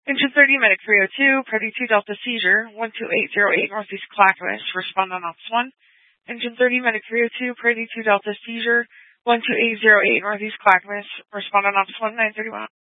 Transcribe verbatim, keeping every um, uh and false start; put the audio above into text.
Engine thirty, Medic three oh two, Party two Delta Seizure, one two eight zero eight Northeast Clackamas, respond on Ops one. Engine thirty, Medic three oh two, Party two Delta Seizure, one two eight zero eight Northeast Clackamas, respond on Ops one, nine thirty-one.